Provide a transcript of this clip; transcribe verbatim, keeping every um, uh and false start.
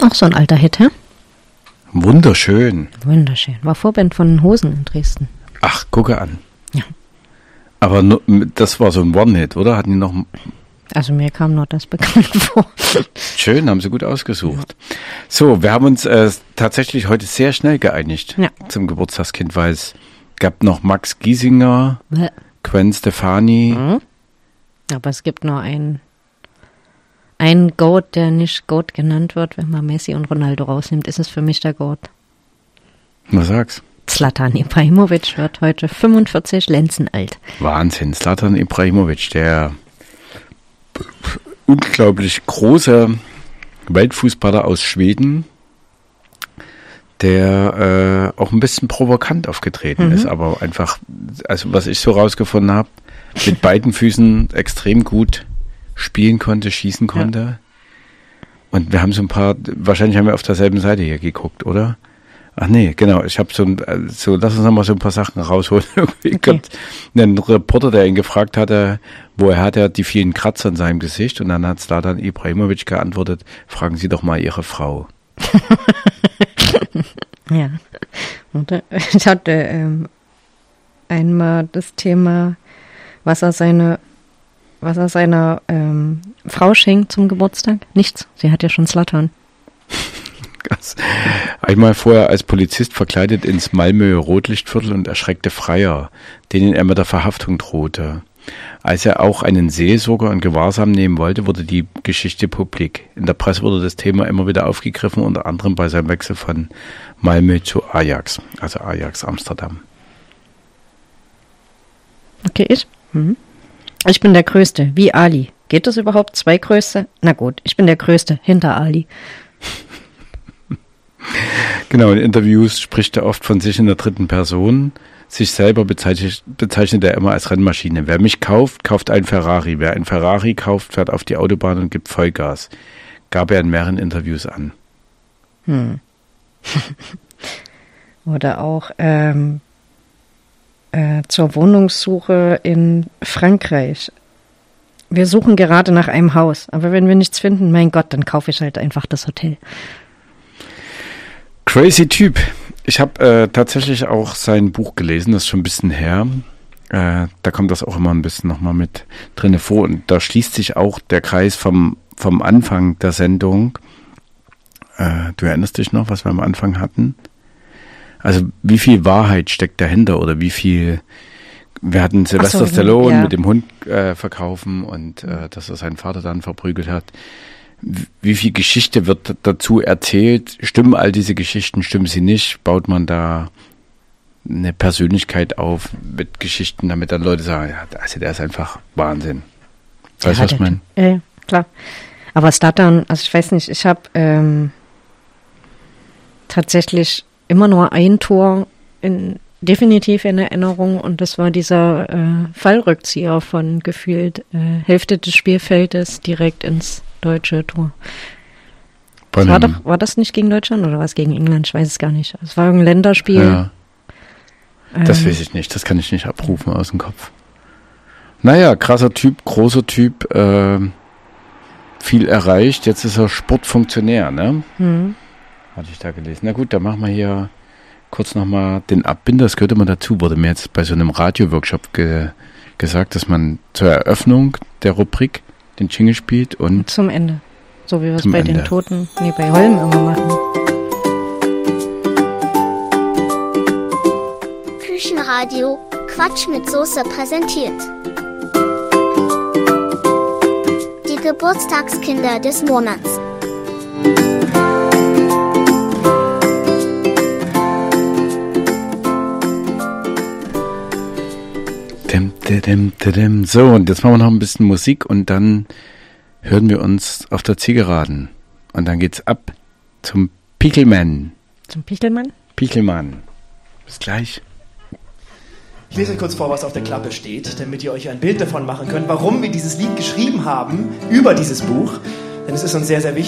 Auch so ein alter Hit, hä? Wunderschön. Wunderschön. War Vorband von den Hosen in Dresden. Ach, gucke an. Ja. Aber nur, das war so ein One-Hit, oder? Hatten die noch... Also mir kam nur das bekannt vor. Schön, haben sie gut ausgesucht. Ja. So, wir haben uns äh, tatsächlich heute sehr schnell geeinigt ja. zum Geburtstagskind, weil es gab noch Max Giesinger, Bäh. Gwen Stefani. Mhm. Aber es gibt nur einen, einen Goat, der nicht Goat genannt wird. Wenn man Messi und Ronaldo rausnimmt, ist es für mich der Goat. Was sagst? Zlatan Ibrahimovic wird heute fünfundvierzig Lenzen alt. Wahnsinn, Zlatan Ibrahimovic, der unglaublich große Weltfußballer aus Schweden, der äh, auch ein bisschen provokant aufgetreten mhm. ist, aber einfach, also was ich so rausgefunden habe, mit beiden Füßen extrem gut spielen konnte, schießen konnte. Ja. Und wir haben so ein paar, wahrscheinlich haben wir auf derselben Seite hier geguckt, oder? Ach nee, genau, ich habe so, ein, so, lass uns nochmal so ein paar Sachen rausholen. Irgendwie okay. Kommt ein Reporter, der ihn gefragt hatte, woher hat er die vielen Kratzer in seinem Gesicht? Und dann hat Zlatan Ibrahimovic geantwortet, fragen Sie doch mal Ihre Frau. Ja, und ich hatte ähm, einmal das Thema, was er seine, was er seiner ähm, Frau schenkt zum Geburtstag. Nichts, sie hat ja schon Zlatan. Einmal vorher als Polizist verkleidet ins Malmö Rotlichtviertel und erschreckte Freier, denen er mit der Verhaftung drohte. Als er auch einen Seelsorger in Gewahrsam nehmen wollte, wurde die Geschichte publik. In der Presse wurde das Thema immer wieder aufgegriffen, unter anderem bei seinem Wechsel von Malmö zu Ajax, also Ajax Amsterdam. Okay, ich? Mhm. Ich bin der Größte, wie Ali. Geht das überhaupt? Zwei Größte? Na gut, ich bin der Größte, hinter Ali. Genau, in Interviews spricht er oft von sich in der dritten Person. Sich selber bezeichnet, bezeichnet er immer als Rennmaschine. Wer mich kauft, kauft einen Ferrari. Wer einen Ferrari kauft, fährt auf die Autobahn und gibt Vollgas. Gab er in mehreren Interviews an. Hm. Oder auch ähm, äh, zur Wohnungssuche in Frankreich. Wir suchen gerade nach einem Haus, aber wenn wir nichts finden, mein Gott, dann kaufe ich halt einfach das Hotel. Crazy Typ. Ich habe äh, tatsächlich auch sein Buch gelesen, das ist schon ein bisschen her. Äh, da kommt das auch immer ein bisschen nochmal mit drin vor. Und da schließt sich auch der Kreis vom, vom Anfang der Sendung. Äh, du erinnerst dich noch, was wir am Anfang hatten? Also wie viel Wahrheit steckt dahinter oder wie viel... Wir hatten Sylvester so, Stallone ja. mit dem Hund äh, verkaufen und äh, dass er seinen Vater dann verprügelt hat. Wie viel Geschichte wird dazu erzählt? Stimmen all diese Geschichten, stimmen sie nicht? Baut man da eine Persönlichkeit auf mit Geschichten, damit dann Leute sagen, ja, also der ist einfach Wahnsinn. Weißt du, ja, was ich meine? Ja, klar. Aber Zlatan, also ich weiß nicht, ich habe ähm, tatsächlich immer nur ein Tor in, definitiv in Erinnerung und das war dieser äh, Fallrückzieher von gefühlt äh, Hälfte des Spielfeldes direkt ins deutsche Tor. Das war, doch, war das nicht gegen Deutschland oder war es gegen England? Ich weiß es gar nicht. Es war ein Länderspiel. Ja. Das ähm, weiß ich nicht. Das kann ich nicht abrufen aus dem Kopf. Naja, krasser Typ, großer Typ, äh, viel erreicht. Jetzt ist er Sportfunktionär, ne? Mhm. Hatte ich da gelesen. Na gut, dann machen wir hier kurz nochmal den Abbinder. Das gehört immer dazu. Wurde mir jetzt bei so einem Radio-Workshop ge- gesagt, dass man zur Eröffnung der Rubrik den Jingle spielt und zum Ende. So wie wir es bei Ende. den Toten, nee, bei Holm immer machen. Küchenradio Quatsch mit Soße präsentiert. Die Geburtstagskinder des Monats. So, und jetzt machen wir noch ein bisschen Musik und dann hören wir uns auf der Zielgeraden. Und dann geht's ab zum Pichelmann. Zum Pichelmann? Pichelmann. Bis gleich. Ich lese euch kurz vor, was auf der Klappe steht, damit ihr euch ein Bild davon machen könnt, warum wir dieses Lied geschrieben haben über dieses Buch. Denn es ist uns sehr, sehr wichtig.